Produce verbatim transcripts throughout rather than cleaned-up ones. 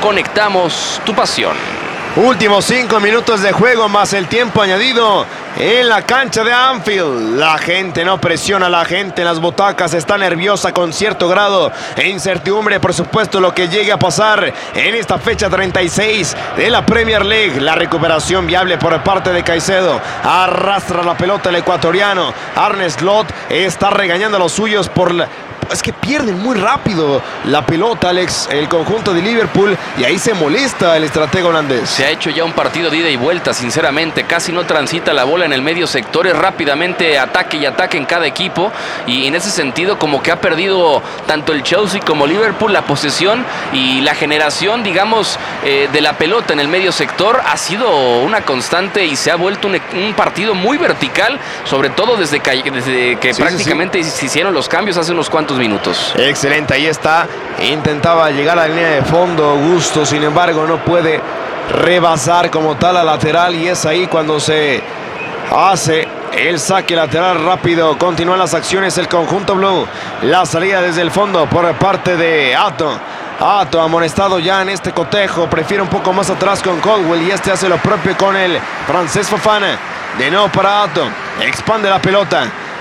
conectamos tu pasión. Últimos cinco minutos de juego más el tiempo añadido en la cancha de Anfield. La gente no presiona, la gente en las butacas está nerviosa con cierto grado e incertidumbre, por supuesto, lo que llegue a pasar en esta fecha treinta y seis de la Premier League. La recuperación viable por parte de Caicedo. Arrastra la pelota el ecuatoriano. Arne Slot está regañando a los suyos por la... Es que pierden muy rápido la pelota, Alex, el conjunto de Liverpool, y ahí se molesta el estratega holandés. Se ha hecho ya un partido de ida y vuelta, sinceramente. Casi no transita la bola en el medio sector, es rápidamente ataque y ataque en cada equipo, y en ese sentido como que ha perdido tanto el Chelsea como Liverpool la posesión y la generación, digamos, eh, de la pelota en el medio sector ha sido una constante y se ha vuelto un, un partido muy vertical, sobre todo desde que, desde que sí, prácticamente sí, sí. se hicieron los cambios hace unos cuantos minutos. Excelente, ahí está. Intentaba llegar a la línea de fondo Gusto, sin embargo no puede rebasar como tal a lateral, y es ahí cuando se hace el saque lateral rápido. Continúan las acciones el conjunto blue. La salida desde el fondo por parte de Ato. Ato amonestado ya en este cotejo, prefiere un poco más atrás con Caldwell, y este hace lo propio con el francés Fofana. De nuevo para Ato, expande la pelota,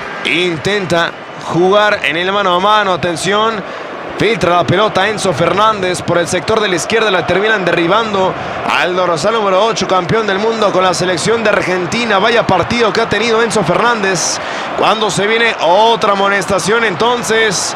intenta jugar en el mano a mano, atención, filtra la pelota Enzo Fernández por el sector de la izquierda, la terminan derribando al dorsal número ocho, campeón del mundo con la selección de Argentina. Vaya partido que ha tenido Enzo Fernández. Cuando se viene otra amonestación, entonces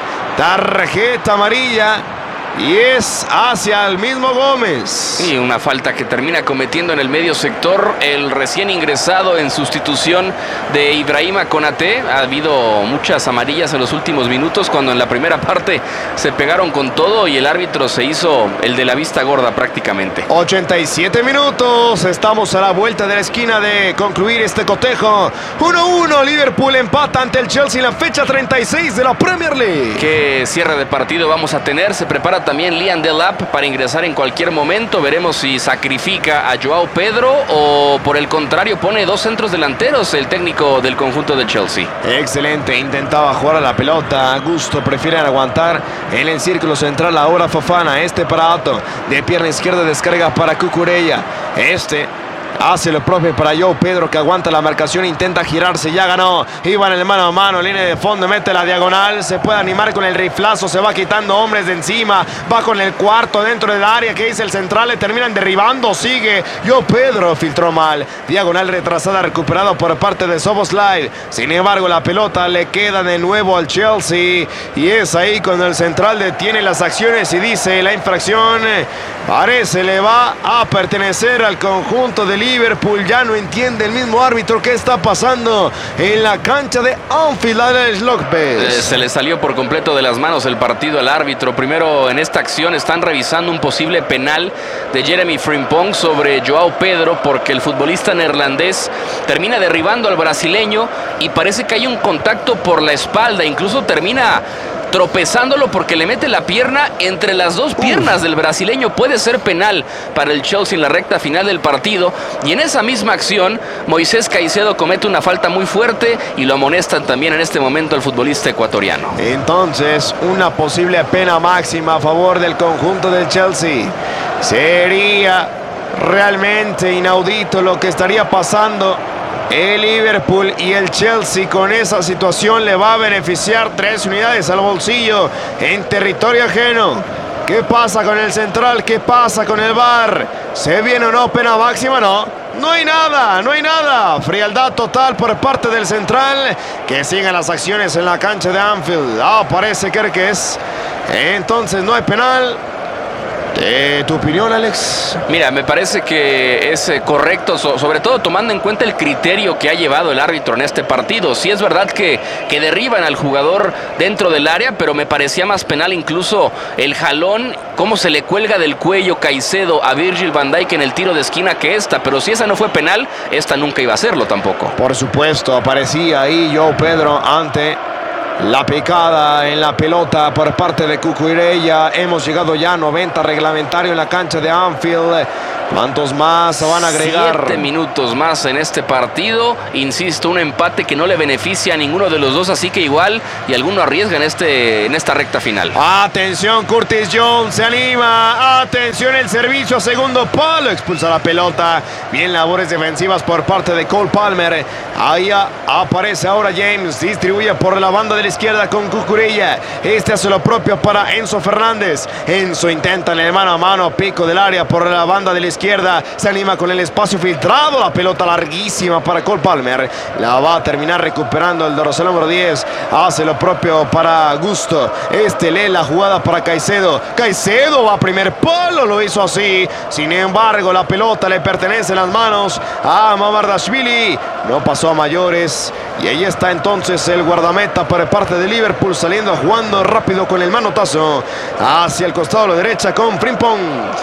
tarjeta amarilla, y es hacia el mismo Gómez. Y una falta que termina cometiendo en el medio sector el recién ingresado en sustitución de Ibrahima Konaté. Ha habido muchas amarillas en los últimos minutos, cuando en la primera parte se pegaron con todo y el árbitro se hizo el de la vista gorda prácticamente. ochenta y siete minutos, estamos a la vuelta de la esquina de concluir este cotejo. uno uno, Liverpool empata ante el Chelsea en la fecha treinta y seis de la Premier League. ¿Qué cierre de partido vamos a tener? Se prepara también Liam Delap para ingresar en cualquier momento. Veremos si sacrifica a Joao Pedro o por el contrario pone dos centros delanteros el técnico del conjunto de Chelsea. Excelente, intentaba jugar a la pelota. Gusto prefiere aguantar en el círculo central. Ahora Fofana, este para Ato, de pierna izquierda descarga para Cucurella. Este hace lo propio para Joao Pedro, que aguanta la marcación, intenta girarse, ya ganó, iba en el mano a mano, línea de fondo, mete la diagonal, se puede animar con el riflazo, se va quitando hombres de encima, va con el cuarto dentro del área, que dice el central, le terminan derribando, sigue, Joao Pedro filtró mal, diagonal retrasada, recuperado por parte de Szoboszlai. Sin embargo la pelota le queda de nuevo al Chelsea, y es ahí cuando el central detiene las acciones y dice la infracción parece le va a pertenecer al conjunto de Liverpool. Ya no entiende el mismo árbitro qué está pasando en la cancha de Anfield. Alex López. Eh, se le salió por completo de las manos el partido al árbitro. Primero, en esta acción están revisando un posible penal de Jeremy Frimpong sobre Joao Pedro, porque el futbolista neerlandés termina derribando al brasileño y parece que hay un contacto por la espalda, incluso termina tropezándolo porque le mete la pierna entre las dos piernas Uf. del brasileño. Puede ser penal para el Chelsea en la recta final del partido, y en esa misma acción Moisés Caicedo comete una falta muy fuerte y lo amonestan también en este momento al futbolista ecuatoriano. Entonces una posible pena máxima a favor del conjunto del Chelsea. Sería realmente inaudito lo que estaría pasando. El Liverpool y el Chelsea con esa situación le va a beneficiar tres unidades al bolsillo en territorio ajeno. ¿Qué pasa con el central? ¿Qué pasa con el V A R? ¿Se viene o no pena máxima? No, no hay nada, no hay nada. Frialdad total por parte del central. Que sigan las acciones en la cancha de Anfield. Ah, parece que es. Entonces no hay penal. Eh, ¿Tu opinión, Alex? Mira, me parece que es eh, correcto, so, sobre todo tomando en cuenta el criterio que ha llevado el árbitro en este partido. Sí es verdad que, que derriban al jugador dentro del área, pero me parecía más penal incluso el jalón, cómo se le cuelga del cuello Caicedo a Virgil van Dijk en el tiro de esquina que esta. Pero si esa no fue penal, esta nunca iba a serlo tampoco. Por supuesto, aparecía ahí Joao Pedro ante La picada en la pelota por parte de Cucurella. Hemos llegado ya a noventa reglamentario en la cancha de Anfield. ¿Cuántos más se van a agregar? Siete minutos más en este partido. Insisto, un empate que no le beneficia a ninguno de los dos, así que igual y alguno arriesga en, este, en esta recta final. Atención, Curtis Jones se anima. Atención, el servicio a segundo palo. Expulsa la pelota. Bien, labores defensivas por parte de Cole Palmer. Ahí aparece ahora James. Distribuye por la banda de la izquierda con Cucurella. Este hace lo propio para Enzo Fernández. Enzo intenta en el mano a mano. Pico del área por la banda de la izquierda. Se anima con el espacio filtrado. La pelota larguísima para Cole Palmer. La va a terminar recuperando el dorsal número diez. Hace lo propio para Gusto. Este lee la jugada para Caicedo. Caicedo va a primer palo. Lo hizo así. Sin embargo, la pelota le pertenece en las manos a Mamardashvili. No pasó a mayores. Y ahí está entonces el guardameta por parte de Liverpool, saliendo jugando rápido con el manotazo hacia el costado de la derecha con Frimpong.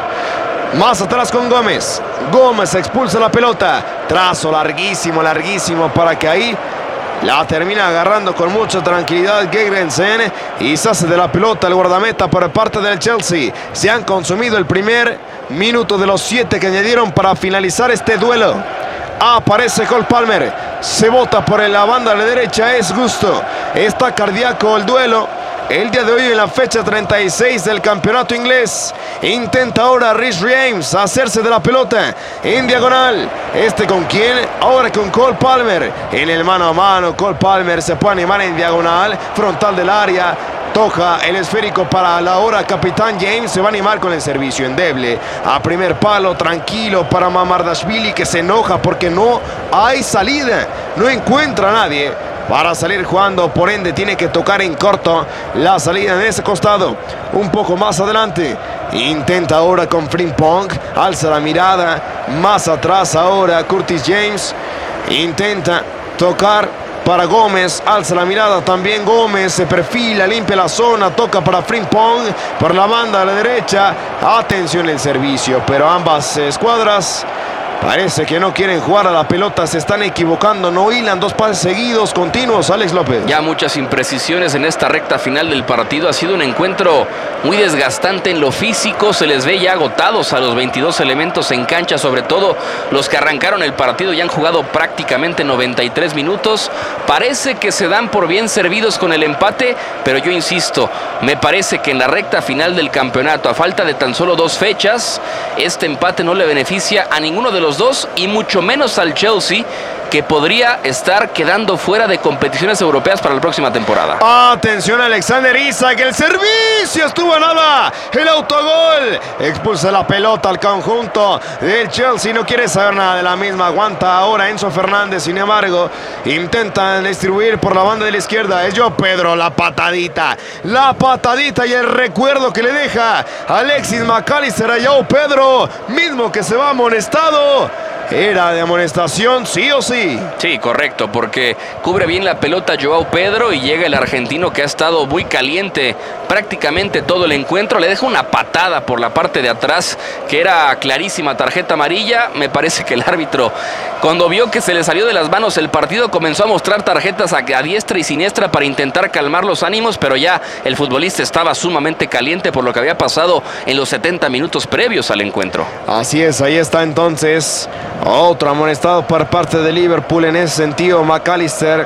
Más atrás con Gómez. Gómez expulsa la pelota. Trazo larguísimo, larguísimo para que ahí la termina agarrando con mucha tranquilidad Gegrensen y se hace de la pelota el guardameta por parte del Chelsea. Se han consumido el primer minuto de los siete que añadieron para finalizar este duelo. Aparece Cole Palmer. Se bota por la banda de la derecha. Es Gusto. Está cardíaco el duelo. El día de hoy en la fecha treinta y seis del campeonato inglés. Intenta ahora Rhys James hacerse de la pelota en diagonal. ¿Este con quién? Ahora con Cole Palmer. En el mano a mano Cole Palmer se puede animar en diagonal. Frontal del área. Toca el esférico para la hora capitán James. Se va a animar con el servicio endeble. A primer palo, tranquilo para Mamardashvili, que se enoja porque no hay salida. No encuentra a nadie para salir jugando, por ende tiene que tocar en corto la salida en ese costado. Un poco más adelante intenta ahora con Frimpong, alza la mirada, más atrás ahora Curtis James, intenta tocar para Gómez, alza la mirada también Gómez, se perfila, limpia la zona, toca para Frimpong por la banda a la derecha. Atención el servicio, pero ambas escuadras parece que no quieren jugar a la pelota, se están equivocando, no hilan dos pases seguidos, continuos. Alex López. Ya muchas imprecisiones en esta recta final del partido. Ha sido un encuentro muy desgastante en lo físico. Se les ve ya agotados a los veintidós elementos en cancha, sobre todo los que arrancaron el partido y han jugado prácticamente noventa y tres minutos. Parece que se dan por bien servidos con el empate, pero yo insisto, me parece que en la recta final del campeonato, a falta de tan solo dos fechas, este empate no le beneficia a ninguno de los dos y mucho menos al Chelsea, que podría estar quedando fuera de competiciones europeas para la próxima temporada. Atención Alexander Isak, el servicio estuvo a nada, el autogol, expulsa la pelota al conjunto del Chelsea, no quiere saber nada de la misma, aguanta ahora Enzo Fernández, sin embargo intentan distribuir por la banda de la izquierda, es Joao Pedro, la patadita, la patadita y el recuerdo que le deja Alexis McAllister a Joao Pedro, mismo que se va amonestado. Era de amonestación, sí o sí. Sí, correcto, porque cubre bien la pelota Joao Pedro y llega el argentino, que ha estado muy caliente prácticamente todo el encuentro. Le deja una patada por la parte de atrás, que era clarísima tarjeta amarilla. Me parece que el árbitro, cuando vio que se le salió de las manos el partido, comenzó a mostrar tarjetas a, a diestra y siniestra para intentar calmar los ánimos, pero ya el futbolista estaba sumamente caliente por lo que había pasado en los setenta minutos previos al encuentro. Así es, ahí está entonces otro amonestado por parte de Liverpool en ese sentido, McAllister.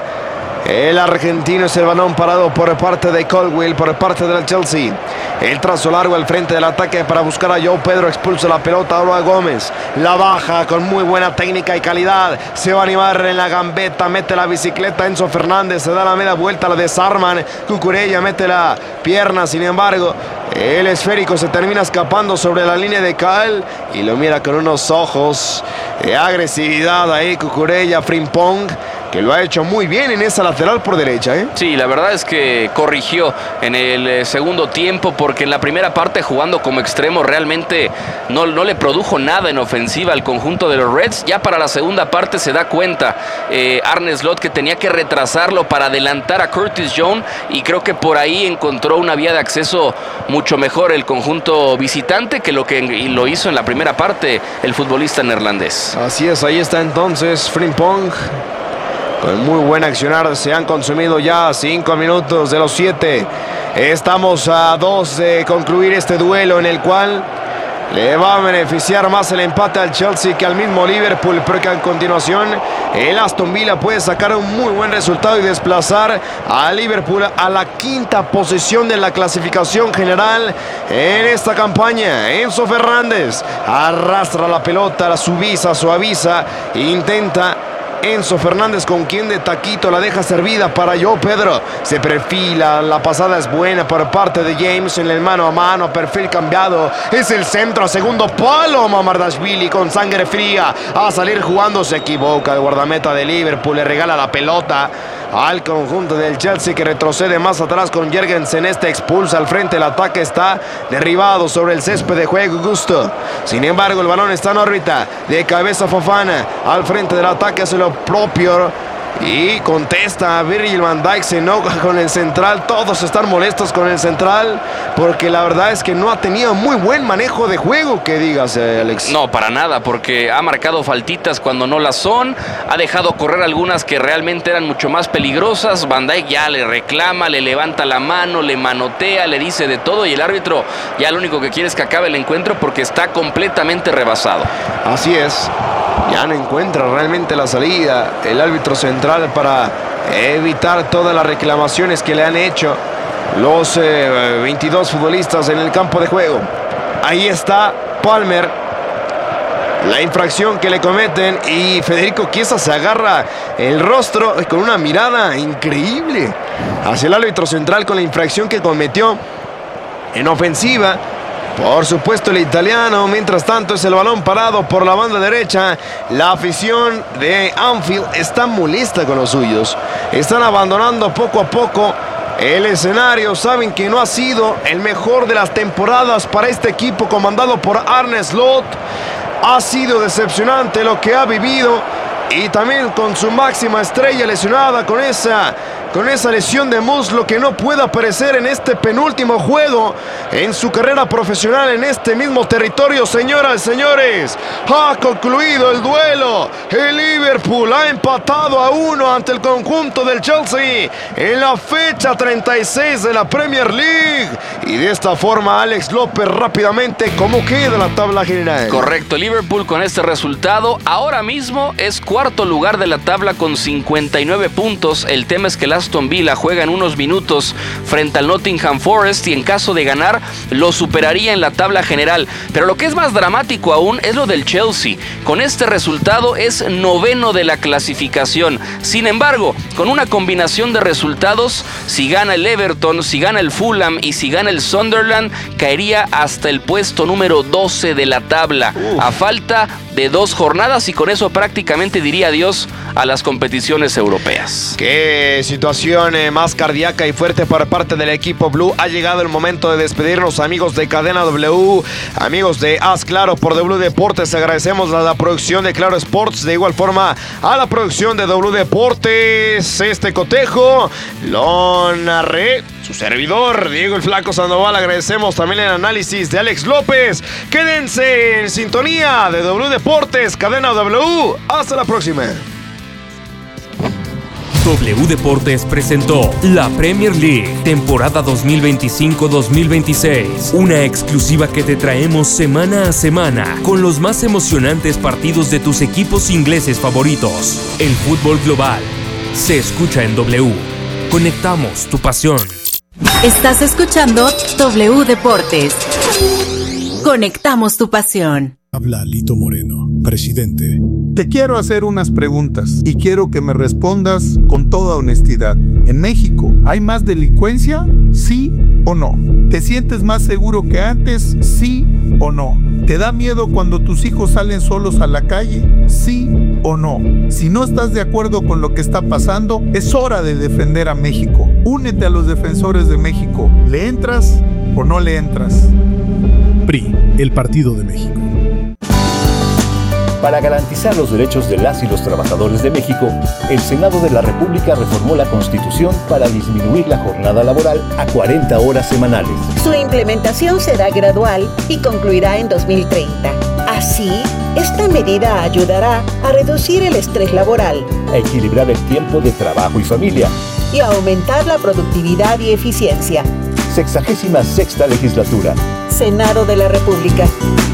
El argentino es el balón parado por parte de Colwill, por parte del Chelsea. El trazo largo al frente del ataque para buscar a Joao Pedro, expulsa la pelota ahora a Gómez. La baja con muy buena técnica y calidad. Se va a animar en la gambeta, mete la bicicleta Enzo Fernández, se da la media vuelta, la desarman. Cucurella mete la pierna, sin embargo el esférico se termina escapando sobre la línea de cal y lo mira con unos ojos de agresividad ahí Cucurella. Frimpong, que lo ha hecho muy bien en esa lateral por derecha, ¿eh? Sí, la verdad es que corrigió en el eh, segundo tiempo, porque en la primera parte, jugando como extremo, realmente no, no le produjo nada en ofensiva al conjunto de los Reds. Ya para la segunda parte se da cuenta eh, Arne Slot que tenía que retrasarlo para adelantar a Curtis Jones, y creo que por ahí encontró una vía de acceso mucho mejor el conjunto visitante que lo que lo hizo en la primera parte el futbolista neerlandés. Así es, ahí está entonces Frimpong. con muy buen accionar. Se han consumido ya cinco minutos de los siete. Estamos a dos de concluir este duelo, en el cual le va a beneficiar más el empate al Chelsea que al mismo Liverpool, porque a continuación el Aston Villa puede sacar un muy buen resultado y desplazar a Liverpool a la quinta posición de la clasificación general en esta campaña. Enzo Fernández arrastra la pelota, la suaviza, suaviza, intenta Enzo Fernández, con quien de taquito la deja servida para Joao Pedro. Se perfila, la pasada es buena por parte de James en el mano a mano, perfil cambiado. Es el centro a segundo palo. Mamardashvili con sangre fría a salir jugando, se equivoca el guardameta de Liverpool, le regala la pelota al conjunto del Chelsea, que retrocede más atrás con Jürgensen. Este expulsa al frente, el ataque está derribado sobre el césped de juego Gusto. Sin embargo, el balón está en órbita, de cabeza Fofana, al frente del ataque hace lo propio y contesta a Virgil van Dijk. Se enoja con el central, todos están molestos con el central, porque la verdad es que no ha tenido muy buen manejo de juego, que digas, eh, Alex. No, para nada, porque ha marcado faltitas cuando no las son, ha dejado correr algunas que realmente eran mucho más peligrosas. Van Dijk ya le reclama, le levanta la mano, le manotea, le dice de todo, y el árbitro ya lo único que quiere es que acabe el encuentro, porque está completamente rebasado. Así es, ya no encuentra realmente la salida el árbitro central para evitar todas las reclamaciones que le han hecho los eh, veintidós futbolistas en el campo de juego. Ahí está Palmer, la infracción que le cometen, y Federico Chiesa se agarra el rostro con una mirada increíble hacia el árbitro central con la infracción que cometió en ofensiva. Por supuesto, el italiano. Mientras tanto, es el balón parado por la banda derecha. La afición de Anfield está molesta con los suyos. Están abandonando poco a poco el escenario. Saben que no ha sido el mejor de las temporadas para este equipo comandado por Arne Slot. Ha sido decepcionante lo que ha vivido, y también con su máxima estrella lesionada, con esa, con esa lesión de muslo, que no puede aparecer en este penúltimo juego en su carrera profesional en este mismo territorio. Señoras y señores, ha concluido el duelo. El Liverpool ha empatado a uno ante el conjunto del Chelsea en la fecha treinta y seis de la Premier League. Y de esta forma, Alex López, rápidamente, ¿cómo queda la tabla general? Correcto, Liverpool con este resultado ahora mismo es cuarto lugar de la tabla con cincuenta y nueve puntos. El tema es que el Aston Villa juega en unos minutos frente al Nottingham Forest, y en caso de ganar lo superaría en la tabla general. Pero lo que es más dramático aún es lo del Chelsea. Con este resultado es noveno de la clasificación. Sin embargo, con una combinación de resultados, si gana el Everton, si gana el Fulham y si gana el Sunderland, caería hasta el puesto número doce de la tabla. Uf. A falta de dos jornadas, y con eso prácticamente diría adiós a las competiciones europeas. Qué situación eh, más cardíaca y fuerte por parte del equipo Blue. Ha llegado el momento de despedirnos, amigos de Cadena W, amigos de Haz Claro por W Deportes. Agradecemos a la producción de Claro Sports, de igual forma a la producción de W Deportes. Este cotejo lo narré su servidor, Diego el Flaco Sandoval. Agradecemos también el análisis de Alex López. Quédense en sintonía de W Deportes, Cadena W. Hasta la próxima. W Deportes presentó la Premier League, temporada dos mil veinticinco dos mil veintiséis. Una exclusiva que te traemos semana a semana, con los más emocionantes partidos de tus equipos ingleses favoritos. El fútbol global se escucha en W. Conectamos tu pasión. Estás escuchando W Deportes. Conectamos tu pasión. Habla Lito Moreno, presidente. Te quiero hacer unas preguntas y quiero que me respondas con toda honestidad. ¿En México hay más delincuencia? ¿Sí o no? ¿Te sientes más seguro que antes? ¿Sí o no? ¿Te da miedo cuando tus hijos salen solos a la calle? ¿Sí o no? Si no estás de acuerdo con lo que está pasando, es hora de defender a México. Únete a los defensores de México. ¿Le entras o no le entras? P R I, el Partido de México. Para garantizar los derechos de las y los trabajadores de México, el Senado de la República reformó la Constitución para disminuir la jornada laboral a cuarenta horas semanales. Su implementación será gradual y concluirá en dos mil treinta. Así, esta medida ayudará a reducir el estrés laboral, a equilibrar el tiempo de trabajo y familia y a aumentar la productividad y eficiencia. Sexagésima sexta legislatura. Senado de la República.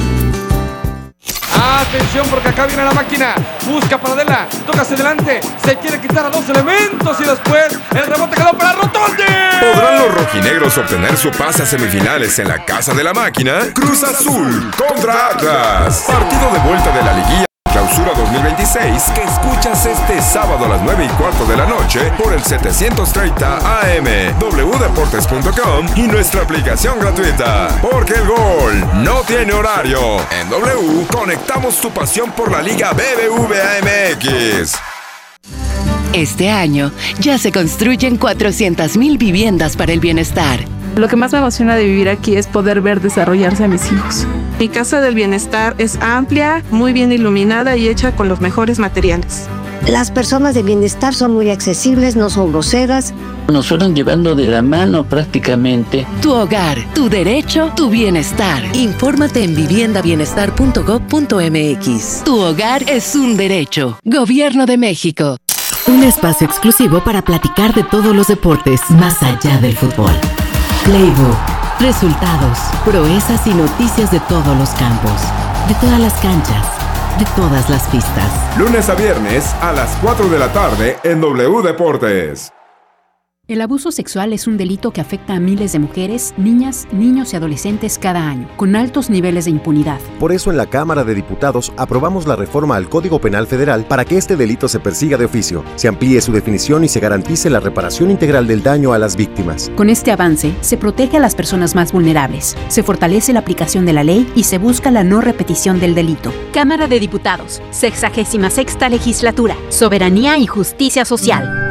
Atención porque acá viene la máquina, busca para Adela, toca hacia adelante, se quiere quitar a dos elementos y después el rebote quedó para Rotondi. ¿Podrán los rojinegros obtener su pase a semifinales en la casa de la máquina? Cruz Azul contra Atlas. Partido de vuelta de la liguilla Clausura dos mil veintiséis que escuchas este sábado a las nueve y cuarto de la noche por el setecientos treinta A M, w deportes punto com y nuestra aplicación gratuita. Porque el gol no tiene horario. En W conectamos tu pasión por la Liga B B V A M X. Este año ya se construyen cuatrocientas mil viviendas para el bienestar. Lo que más me emociona de vivir aquí es poder ver desarrollarse a mis hijos. Mi casa del bienestar es amplia, muy bien iluminada y hecha con los mejores materiales. Las personas de bienestar son muy accesibles, no son groseras. Nos fueron llevando de la mano prácticamente. Tu hogar, tu derecho, tu bienestar. Infórmate en vivienda bienestar punto gob punto m x. Tu hogar es un derecho. Gobierno de México. Un espacio exclusivo para platicar de todos los deportes más allá del fútbol. Playbook, resultados, proezas y noticias de todos los campos, de todas las canchas, de todas las pistas. Lunes a viernes a las cuatro de la tarde en W Deportes. El abuso sexual es un delito que afecta a miles de mujeres, niñas, niños y adolescentes cada año, con altos niveles de impunidad. Por eso en la Cámara de Diputados aprobamos la reforma al Código Penal Federal para que este delito se persiga de oficio, se amplíe su definición y se garantice la reparación integral del daño a las víctimas. Con este avance, se protege a las personas más vulnerables, se fortalece la aplicación de la ley y se busca la no repetición del delito. Cámara de Diputados, sexagésima sexta legislatura, soberanía y justicia social.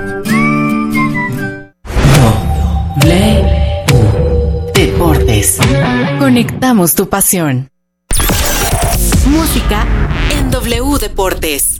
W Deportes. Conectamos tu pasión. Música en W Deportes.